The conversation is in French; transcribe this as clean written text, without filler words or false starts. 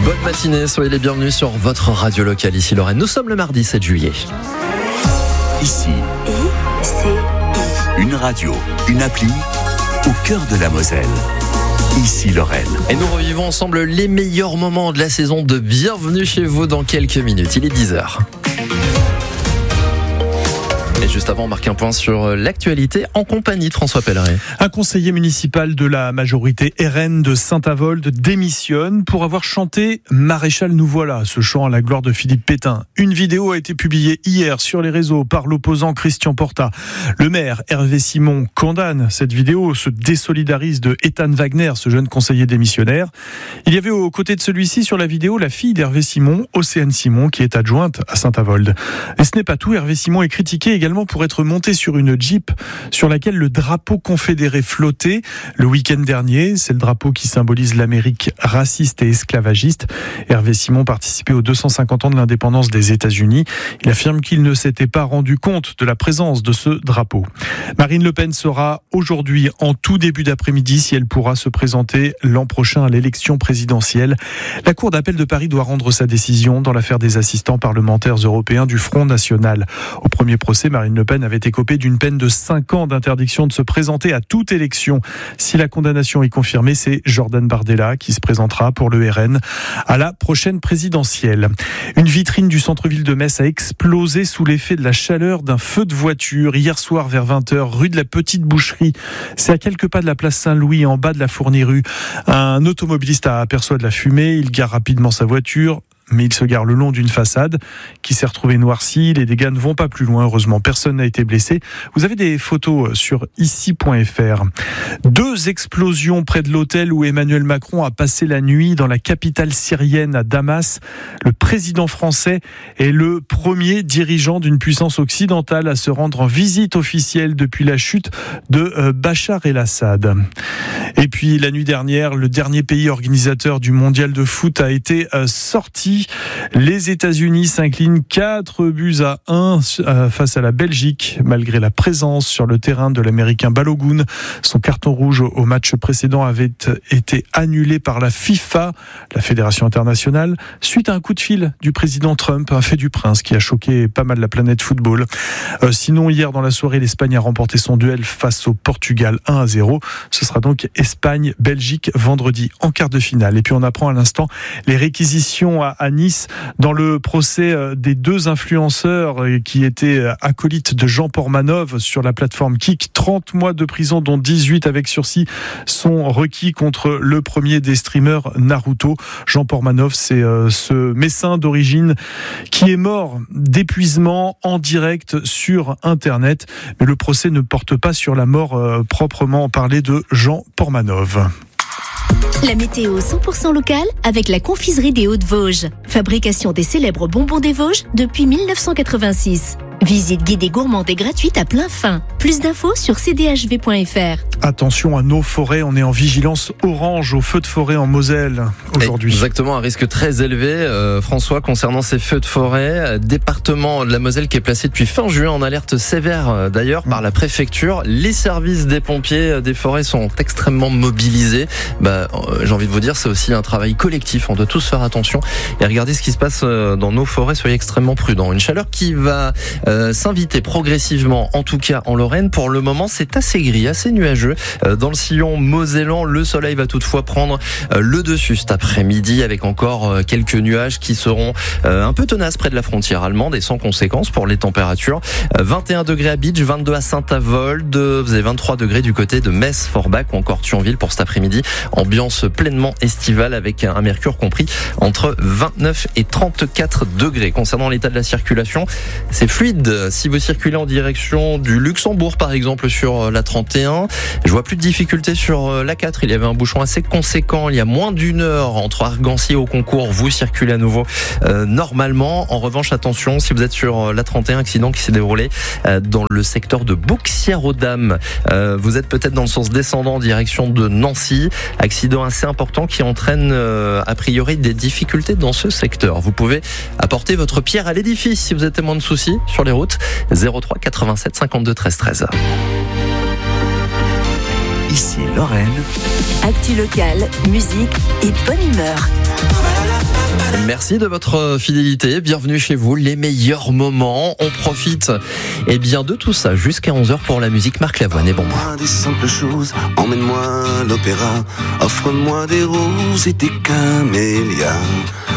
Bonne matinée, soyez les bienvenus sur votre radio locale, ici Lorraine. Nous sommes le mardi 7 juillet. Ici, une radio, une appli au cœur de la Moselle. Ici Lorraine. Et nous revivons ensemble les meilleurs moments de la saison de Bienvenue chez vous dans quelques minutes. Il est 10h. Et juste avant, on marque un point sur l'actualité en compagnie de François Pelleret. Un conseiller municipal de la majorité RN de Saint-Avold démissionne pour avoir chanté « Maréchal, nous voilà », ce chant à la gloire de Philippe Pétain. Une vidéo a été publiée hier sur les réseaux par l'opposant Christian Porta. Le maire Hervé Simon condamne cette vidéo, se désolidarise de Ethan Wagner, ce jeune conseiller démissionnaire. Il y avait aux côtés de celui-ci sur la vidéo la fille d'Hervé Simon, Océane Simon, qui est adjointe à Saint-Avold. Et ce n'est pas tout, Hervé Simon est critiqué également pour être monté sur une Jeep sur laquelle le drapeau confédéré flottait le week-end dernier. C'est le drapeau qui symbolise l'Amérique raciste et esclavagiste. Hervé Simon participait aux 250 ans de l'indépendance des États-Unis. Il affirme qu'il ne s'était pas rendu compte de la présence de ce drapeau. Marine Le Pen saura aujourd'hui, en tout début d'après-midi, si elle pourra se présenter l'an prochain à l'élection présidentielle. La Cour d'appel de Paris doit rendre sa décision dans l'affaire des assistants parlementaires européens du Front National. Au premier procès, Marine Le Pen avait écopé d'une peine de 5 ans d'interdiction de se présenter à toute élection. Si la condamnation est confirmée, c'est Jordan Bardella qui se présentera pour le RN à la prochaine présidentielle. Une vitrine du centre-ville de Metz a explosé sous l'effet de la chaleur d'un feu de voiture hier soir vers 20h, rue de la Petite Boucherie. C'est à quelques pas de la place Saint-Louis, en bas de la Fournie-rue. Un automobiliste aperçoit de la fumée, il gare rapidement sa voiture, mais il se gare le long d'une façade qui s'est retrouvée noircie. Les dégâts ne vont pas plus loin, heureusement. Personne n'a été blessé. Vous avez des photos sur ici.fr. 2 explosions près de l'hôtel où Emmanuel Macron a passé la nuit dans la capitale syrienne à Damas. Le président français est le premier dirigeant d'une puissance occidentale à se rendre en visite officielle depuis la chute de Bachar el-Assad. Et puis la nuit dernière, le dernier pays organisateur du mondial de foot a été sorti. Les États-Unis s'inclinent 4-1 face à la Belgique, malgré la présence sur le terrain de l'Américain Balogun. Son carton rouge au match précédent avait été annulé par la FIFA, la Fédération internationale, suite à un coup de fil du président Trump, un fait du prince qui a choqué pas mal la planète football. Sinon, hier dans la soirée, l'Espagne a remporté son duel face au Portugal 1-0. Ce sera donc Espagne-Belgique vendredi en quart de finale. Et puis on apprend à l'instant les réquisitions à Nice dans le procès des 2 influenceurs qui étaient acolytes de Jean Portmanov sur la plateforme Kik. 30 mois de prison, dont 18 avec sursis, sont requis contre le premier des streamers, Naruto. Jean Portmanov, c'est ce médecin d'origine qui est mort d'épuisement en direct sur Internet. Mais le procès ne porte pas sur la mort proprement parlée de Jean Portmanov. La météo 100% locale avec la confiserie des Hauts-de-Vosges. Fabrication des célèbres bonbons des Vosges depuis 1986. Visite guidée gourmande et gratuite à plein fin. Plus d'infos sur cdhv.fr. Attention à nos forêts, on est en vigilance orange aux feux de forêt en Moselle aujourd'hui. Exactement, un risque très élevé, François, concernant ces feux de forêt. Département de la Moselle qui est placé depuis fin juin en alerte sévère d'ailleurs par la préfecture. Les services des pompiers des forêts sont extrêmement mobilisés. J'ai envie de vous dire, c'est aussi un travail collectif. On doit tous faire attention et regarder ce qui se passe dans nos forêts. Soyez extrêmement prudents. Une chaleur qui va s'inviter progressivement, en tout cas en Lorraine. Pour le moment, c'est assez gris, assez nuageux. Dans le sillon mosellan, le soleil va toutefois prendre le dessus cet après-midi avec encore quelques nuages qui seront un peu tenaces près de la frontière allemande et sans conséquence pour les températures. 21 degrés à Bitche, 22 à Saint-Avold, vous avez 23 degrés du côté de Metz, Forbach ou encore Thionville pour cet après-midi. Ambiance pleinement estivale avec un mercure compris entre 29 et 34 degrés. Concernant l'état de la circulation, c'est fluide. Si vous circulez en direction du Luxembourg par exemple sur la 31, je vois plus de difficultés sur la 4. Il y avait un bouchon assez conséquent il y a moins d'1 heure entre Argancy et Auconcourt. Vous circulez à nouveau normalement. En revanche, attention, si vous êtes sur la 31, accident qui s'est déroulé dans le secteur de Bouxières-aux-Dames. Vous êtes peut-être dans le sens descendant en direction de Nancy. Accident assez important qui entraîne a priori des difficultés dans ce secteur. Vous pouvez apporter votre pierre à l'édifice si vous êtes témoin de soucis sur les routes. 03 87 52 13 13. Ici Lorraine. Actu locale, musique et bonne humeur. Merci de votre fidélité, bienvenue chez vous, les meilleurs moments, on profite de tout ça jusqu'à 11h pour la musique. Marc Lavoine et bon mois. Des simples choses, emmène-moi à l'opéra, offre-moi des roses et des camélias.